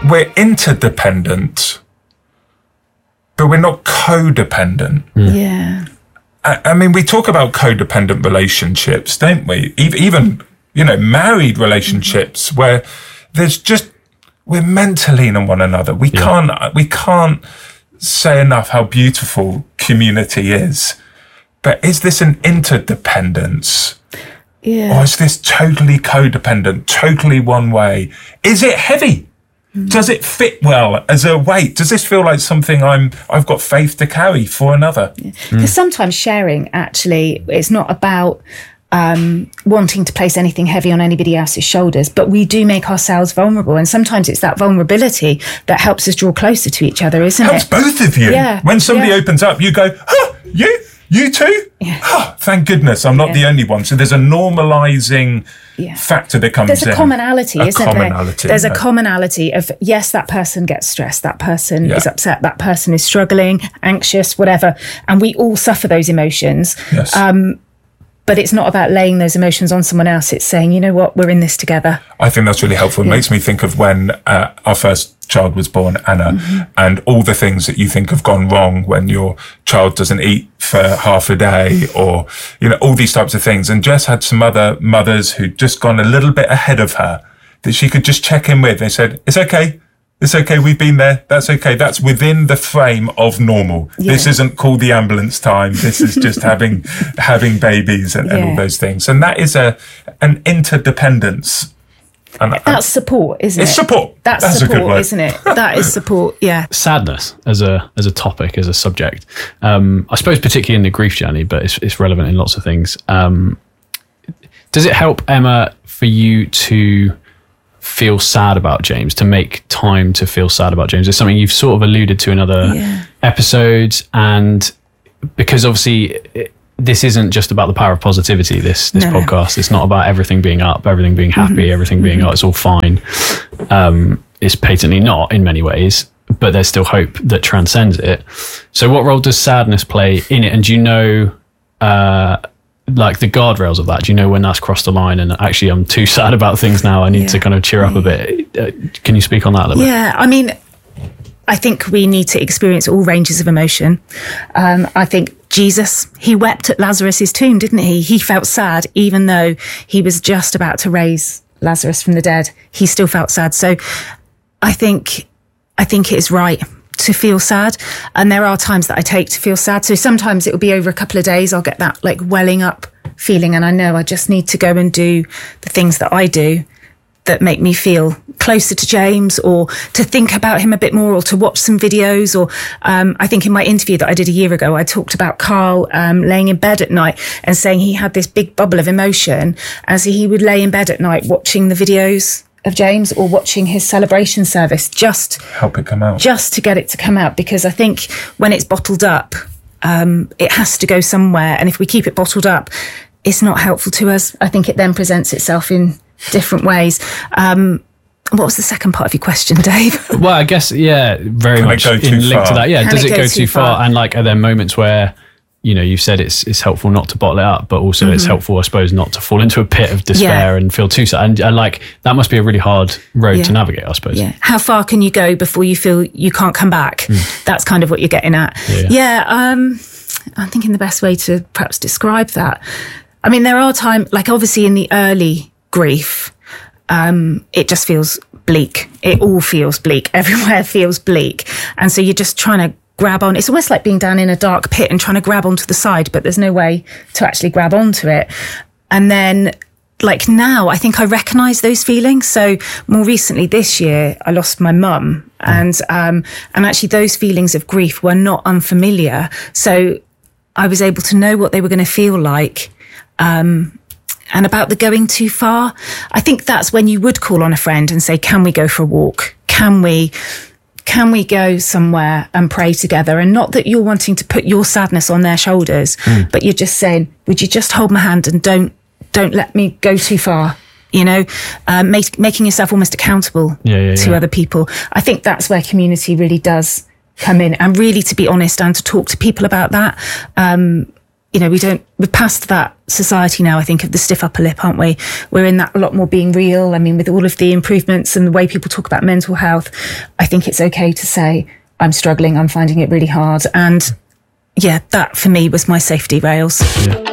we're interdependent, but we're not codependent. Yeah. I mean, we talk about codependent relationships, don't we? Even, married relationships where we're meant to lean on one another. We can't say enough how beautiful community is. But is this an interdependence? Yeah. Or is this totally codependent, totally one way? Is it heavy? Does it fit well as a weight? Does this feel like something I've got faith to carry for another? Because sometimes sharing, actually, it's not about wanting to place anything heavy on anybody else's shoulders, but we do make ourselves vulnerable. And sometimes it's that vulnerability that helps us draw closer to each other, isn't Helps it? both of you. Yeah. When somebody opens up, you go, you too? Yeah. Oh, thank goodness I'm not the only one. So there's a normalising factor that comes in. There's a commonality, isn't there? There's a right. commonality of, yes, that person gets stressed, that person is upset, that person is struggling, anxious, whatever. And we all suffer those emotions. Yes. But it's not about laying those emotions on someone else. It's saying, you know what, we're in this together. I think that's really helpful. It makes me think of when our first child was born, Anna, and all the things that you think have gone wrong when your child doesn't eat for half a day, or, all these types of things. And Jess had some other mothers who'd just gone a little bit ahead of her that she could just check in with. They said, it's okay. It's okay. We've been there. That's okay. That's within the frame of normal. Yeah. This isn't called the ambulance time. This is just having babies and all those things. And that is an interdependence. And that's support, isn't it? It's support. That's support, a good word. Isn't it? That is support. Yeah. Sadness as a topic, as a subject. I suppose particularly in the grief journey, but it's relevant in lots of things. Does it help, Emma, for you to feel sad about James, to make time to feel sad about James? It's something you've sort of alluded to in other episodes, and because obviously this isn't just about the power of positivity, this podcast. It's not about everything being up, everything being happy, everything being, it's all fine. It's patently not in many ways, but there's still hope that transcends it. So what role does sadness play in it? And do you know, like the guardrails of that? Do you know when that's crossed the line and actually I'm too sad about things now, I need to kind of cheer up a bit? Can you speak on that a little bit? Yeah, I mean, I think we need to experience all ranges of emotion. I think Jesus, he wept at Lazarus's tomb, didn't he? He felt sad, even though he was just about to raise Lazarus from the dead. He still felt sad. So I think it is right to feel sad. And there are times that I take to feel sad. So sometimes it will be over a couple of days. I'll get that like welling up feeling. And I know I just need to go and do the things that I do that make me feel closer to James, or to think about him a bit more, or to watch some videos. Or I think in my interview that I did a year ago, I talked about Carl laying in bed at night and saying he had this big bubble of emotion as he would lay in bed at night watching the videos of James or watching his celebration service, just help it come out, just to get it to come out. Because I think when it's bottled up, it has to go somewhere. And if we keep it bottled up, it's not helpful to us. I think it then presents itself in different ways. What was the second part of your question, Dave? Well, I guess, very much in link to that. Yeah, does it go too far? And like, are there moments where, you've said it's helpful not to bottle it up, but also it's helpful, I suppose, not to fall into a pit of despair and feel too sad. And like, that must be a really hard road to navigate, I suppose. Yeah. How far can you go before you feel you can't come back? That's kind of what you're getting at. I'm thinking the best way to perhaps describe that. I mean, there are times, like obviously in the early grief, it just feels bleak. It all feels bleak. Everywhere feels bleak. And so you're just trying to grab on. It's almost like being down in a dark pit and trying to grab onto the side, but there's no way to actually grab onto it. And then like now, I think I recognise those feelings. So more recently this year, I lost my mum, and actually those feelings of grief were not unfamiliar. So I was able to know what they were going to feel like. And about the going too far, I think that's when you would call on a friend and say, can we go for a walk? Can we go somewhere and pray together? And not that you're wanting to put your sadness on their shoulders, but you're just saying, would you just hold my hand and don't let me go too far? Making yourself almost accountable to other people. I think that's where community really does come in, and really to be honest and to talk to people about that. we're past that society now, I think, of the stiff upper lip, aren't we? We're in that a lot more being real. I mean, with all of the improvements and the way people talk about mental health, I think it's okay to say, I'm struggling, I'm finding it really hard. And yeah, that for me was my safety rails. Yeah.